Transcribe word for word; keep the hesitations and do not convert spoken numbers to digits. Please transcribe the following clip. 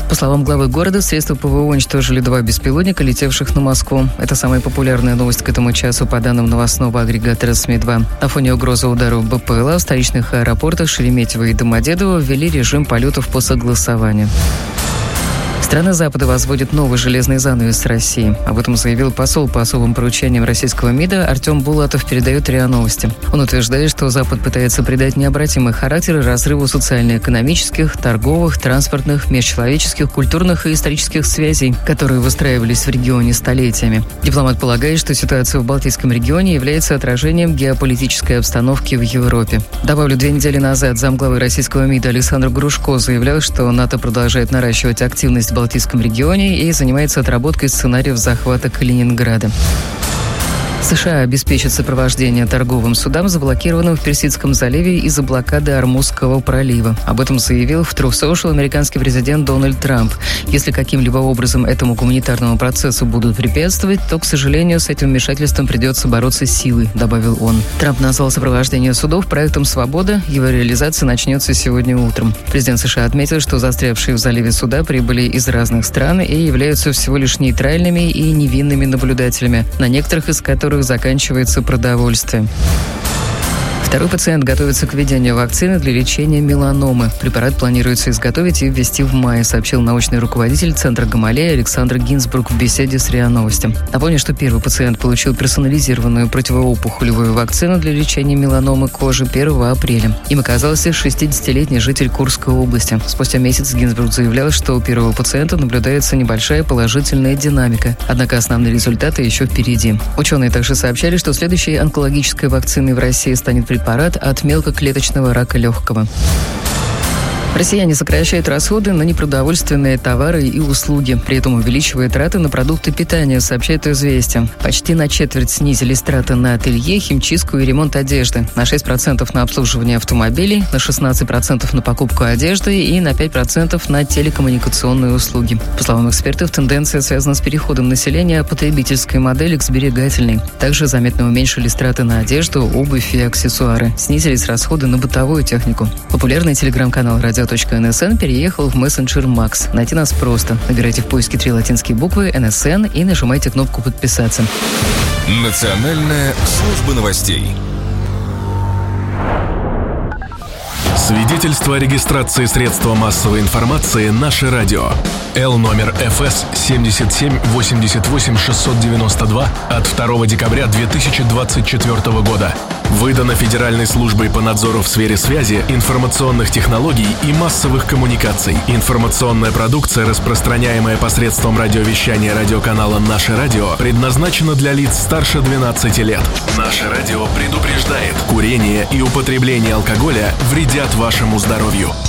По словам главы города, средства ПВО уничтожили два беспилотника, летевших на Москву. Это самая популярная новость к этому часу по данным новостного агрегатора СМИ-два. На фоне угрозы ударов БПЛА в столичных аэропортах Шереметьево и Домодедово ввели режим полетов по согласованию. Страны Запада возводят новый железный занавес с Россией. Об этом заявил посол по особым поручениям российского МИДа Артем Булатов, передает РИА Новости. Он утверждает, что Запад пытается придать необратимый характер разрыву социально-экономических, торговых, транспортных, межчеловеческих, культурных и исторических связей, которые выстраивались в регионе столетиями. Дипломат полагает, что ситуация в Балтийском регионе является отражением геополитической обстановки в Европе. Добавлю, две недели назад замглавы российского МИДа Александр Грушко заявлял, что НАТО продолжает наращивать активность в Балтийском регионе и занимается отработкой сценариев захвата Калининграда. США обеспечат сопровождение торговым судам, заблокированным в Персидском заливе из-за блокады Ормузского пролива. Об этом заявил в Truth Social американский президент Дональд Трамп. Если каким-либо образом этому гуманитарному процессу будут препятствовать, то, к сожалению, с этим вмешательством придется бороться силой, добавил он. Трамп назвал сопровождение судов проектом «Свобода». Его реализация начнется сегодня утром. Президент США отметил, что застрявшие в заливе суда прибыли из разных стран и являются всего лишь нейтральными и невинными наблюдателями, на некоторых из которых заканчивается продовольствие. Второй пациент готовится к введению вакцины для лечения меланомы. Препарат планируется изготовить и ввести в мае, сообщил научный руководитель Центра Гамалея Александр Гинзбург в беседе с РИА Новости. Напомню, что первый пациент получил персонализированную противоопухолевую вакцину для лечения меланомы кожи первого апреля. Им оказался шестидесятилетний житель Курской области. Спустя месяц Гинзбург заявлял, что у первого пациента наблюдается небольшая положительная динамика. Однако основные результаты еще впереди. Ученые также сообщали, что следующей онкологической вакциной в России станет препарат от мелкоклеточного рака легкого. Россияне сокращают расходы на непродовольственные товары и услуги, при этом увеличивая траты на продукты питания, сообщает «Известия». Почти на четверть снизились траты на ателье, химчистку и ремонт одежды, на шесть процентов на обслуживание автомобилей, на шестнадцать процентов на покупку одежды и на пять процентов на телекоммуникационные услуги. По словам экспертов, тенденция связана с переходом населения от потребительской модели к сберегательной. Также заметно уменьшились траты на одежду, обувь и аксессуары. Снизились расходы на бытовую технику. Популярный телеграм-канал «Радио .НСН» переехал в мессенджер Макс. Найти нас просто. Набирайте в поиске три латинские буквы эн эс эн и нажимайте кнопку «Подписаться». Национальная служба новостей. Свидетельство о регистрации средства массовой информации «Наше радио». Л номер эф эс семьдесят семь восемьдесят восемь шестьсот девяносто два от второго декабря две тысячи двадцать четвёртого года. Выдано Федеральной службой по надзору в сфере связи, информационных технологий и массовых коммуникаций. Информационная продукция, распространяемая посредством радиовещания радиоканала «Наше радио», предназначена для лиц старше двенадцати лет. «Наше радио» предупреждает: курение и употребление алкоголя вредят вашему здоровью.